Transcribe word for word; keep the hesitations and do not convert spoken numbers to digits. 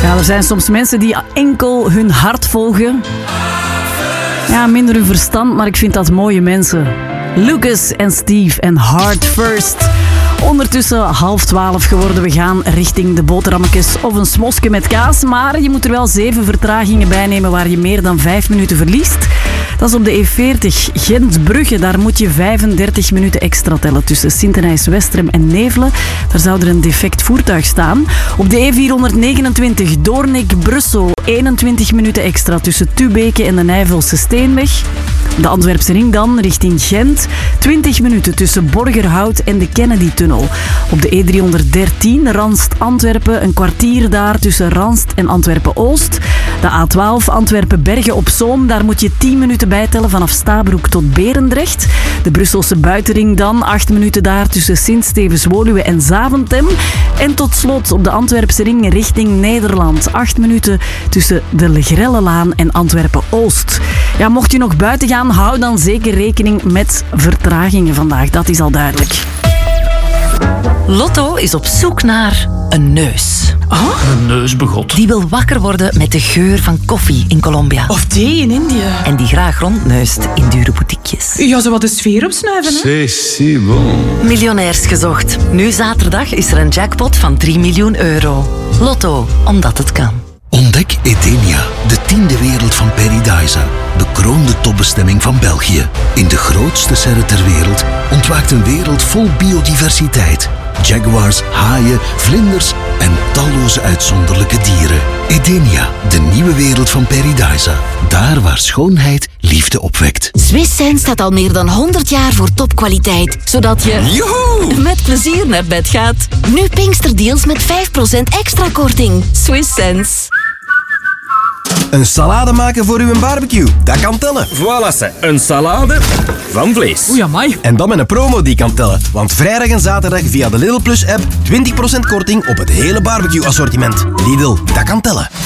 Ja, er zijn soms mensen die enkel hun hart volgen. Ja, minder hun verstand, maar ik vind dat mooie mensen. Lucas en Steve en Heart First. Ondertussen half twaalf geworden. We gaan richting de boterhammetjes of een smosje met kaas. Maar je moet er wel zeven vertragingen bij nemen waar je meer dan vijf minuten verliest. Dat is op de E veertig Gent-Brugge. Daar moet je vijfendertig minuten extra tellen tussen Sint-Denijs-Westrem en Nevelen. Daar zou er een defect voertuig staan. Op de E vierhonderdnegenentwintig Doornik-Brussel eenentwintig minuten extra tussen Tubeke en de Nijvelse Steenweg. De Antwerpse ring dan, richting Gent. twintig minuten tussen Borgerhout en de Kennedy-tunnel. Op de E driehonderddertien Ranst-Antwerpen, een kwartier daar tussen Ranst en Antwerpen-Oost. De A twaalf Antwerpen-Bergen-op-Zoom, daar moet je tien minuten bijtellen vanaf Stabroek tot Berendrecht. De Brusselse buitenring dan, acht minuten daar tussen Sint-Stevens-Woluwe en Zaventem. En tot slot op de Antwerpse ring richting Nederland. acht minuten tussen de Legrellelaan en Antwerpen-Oost. Ja, mocht je nog buiten gaan, hou dan zeker rekening met vertragingen vandaag. Dat is al duidelijk. Lotto is op zoek naar een neus. Oh? Een neusbegot. Die wil wakker worden met de geur van koffie in Colombia. Of thee in Indië. En die graag rondneust in dure boutiquejes. Ja, zo wat de sfeer opsnuiven, hè? C'est si bon. Miljonairs gezocht. Nu zaterdag is er een jackpot van drie miljoen euro. Lotto, omdat het kan. Ontdek Edenia, de tiende wereld van Paradise. Bekroonde topbestemming van België. In de grootste serre ter wereld ontwaakt een wereld vol biodiversiteit. Jaguars, haaien, vlinders en talloze uitzonderlijke dieren. Edenia, de nieuwe wereld van Paradise. Daar waar schoonheid liefde opwekt. Swiss Sense staat al meer dan honderd jaar voor topkwaliteit. Zodat je Joehoe! met plezier naar bed gaat. Nu Pinksterdeals met vijf procent extra korting. Swiss Sense. Een salade maken voor uw barbecue, dat kan tellen. Voilà, ze. Een salade van vlees. Oei, amai. En dan met een promo die kan tellen. Want vrijdag en zaterdag via de Lidl Plus app twintig procent korting op het hele barbecue assortiment. Lidl, dat kan tellen.